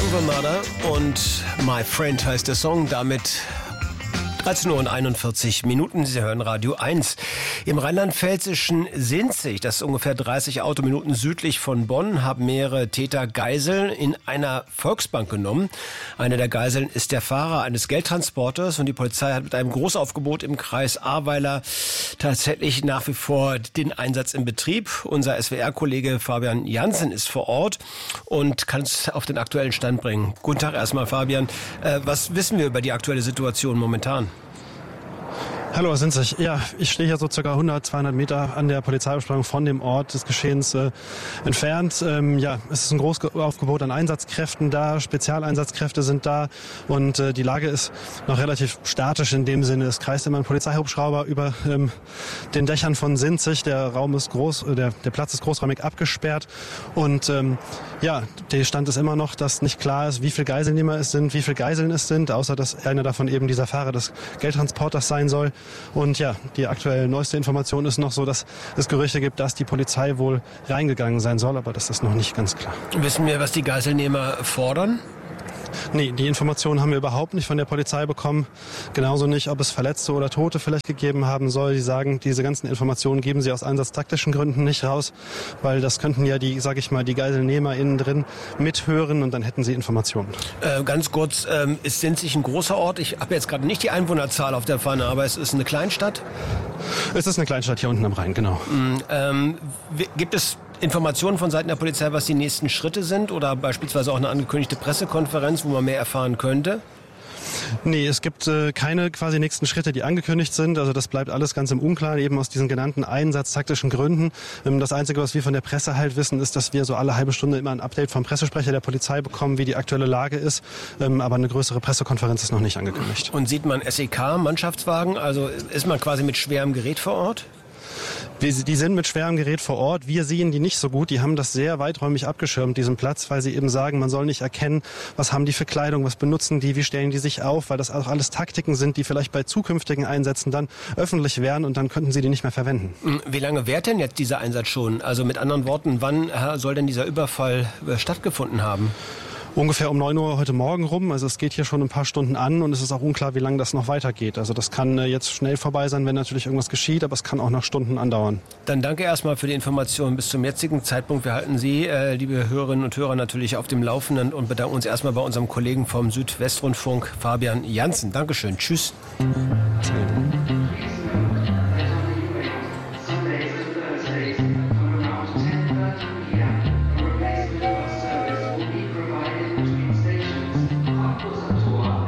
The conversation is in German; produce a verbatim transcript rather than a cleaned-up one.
Groove Murder und My Friend heißt der Song. Damit dreizehn Uhr und einundvierzig Minuten. Sie hören Radio eins. Im rheinland-pfälzischen Sinzig, das ist ungefähr dreißig Autominuten südlich von Bonn, haben mehrere Täter Geiseln in einer Volksbank genommen. Einer der Geiseln ist der Fahrer eines Geldtransporters und die Polizei hat mit einem Großaufgebot im Kreis Ahrweiler tatsächlich nach wie vor den Einsatz in Betrieb. Unser S W R-Kollege Fabian Jansen ist vor Ort und kann es auf den aktuellen Stand bringen. Guten Tag erstmal, Fabian. Äh, was wissen wir über die aktuelle Situation momentan? Hallo, sind sich. Ja, ich stehe hier so circa hundert, zweihundert Meter an der Polizeibeschreibung von dem Ort des Geschehens äh, entfernt. Ähm, ja, es ist ein Großaufgebot an Einsatzkräften da, Spezialeinsatzkräfte sind da und äh, die Lage ist noch relativ statisch in dem Sinne. Es kreist immer ein Polizeihubschrauber über ähm, den Dächern von Sinzig. Der Raum ist groß, äh, der, der Platz ist großräumig abgesperrt und ähm, ja, der Stand ist immer noch, dass nicht klar ist, wie viele Geiselnehmer es sind, wie viele Geiseln es sind, außer dass einer davon eben dieser Fahrer des Geldtransporters sein soll. Und ja, die aktuell neueste Information ist noch so, dass es Gerüchte gibt, dass die Polizei wohl reingegangen sein soll, aber das ist noch nicht ganz klar. Wissen wir, was die Geiselnehmer fordern? Nee, die Informationen haben wir überhaupt nicht von der Polizei bekommen. Genauso nicht, ob es Verletzte oder Tote vielleicht gegeben haben soll. Die sagen, diese ganzen Informationen geben sie aus einsatztaktischen Gründen nicht raus, weil das könnten ja die, sag ich mal, die Geiselnehmer innen drin mithören und dann hätten sie Informationen. Äh, ganz kurz, ähm, ist Sinzig ein großer Ort? Ich habe jetzt gerade nicht die Einwohnerzahl auf der Pfanne, aber es ist eine Kleinstadt? Es ist eine Kleinstadt hier unten am Rhein, genau. Mhm, ähm, gibt es Informationen von Seiten der Polizei, was die nächsten Schritte sind oder beispielsweise auch eine angekündigte Pressekonferenz, wo man mehr erfahren könnte? Nee, es gibt äh, keine quasi nächsten Schritte, die angekündigt sind. Also das bleibt alles ganz im Unklaren, eben aus diesen genannten einsatztaktischen Gründen. Ähm, das Einzige, was wir von der Presse halt wissen, ist, dass wir so alle halbe Stunde immer ein Update vom Pressesprecher der Polizei bekommen, wie die aktuelle Lage ist. Ähm, aber eine größere Pressekonferenz ist noch nicht angekündigt. Und sieht man S E K, Mannschaftswagen? Also ist man quasi mit schwerem Gerät vor Ort? Wir, die sind mit schwerem Gerät vor Ort. Wir sehen die nicht so gut. Die haben das sehr weiträumig abgeschirmt, diesen Platz, weil sie eben sagen, man soll nicht erkennen, was haben die für Kleidung, was benutzen die, wie stellen die sich auf, weil das auch alles Taktiken sind, die vielleicht bei zukünftigen Einsätzen dann öffentlich wären und dann könnten sie die nicht mehr verwenden. Wie lange währt denn jetzt dieser Einsatz schon? Also mit anderen Worten, wann soll denn dieser Überfall stattgefunden haben? Ungefähr um neun Uhr heute Morgen rum. Also es geht hier schon ein paar Stunden an und es ist auch unklar, wie lange das noch weitergeht. Also das kann jetzt schnell vorbei sein, wenn natürlich irgendwas geschieht, aber es kann auch noch Stunden andauern. Dann danke erstmal für die Informationen bis zum jetzigen Zeitpunkt. Wir halten Sie, äh, liebe Hörerinnen und Hörer, natürlich auf dem Laufenden und bedanken uns erstmal bei unserem Kollegen vom Südwestrundfunk, Fabian Jansen. Dankeschön. Tschüss.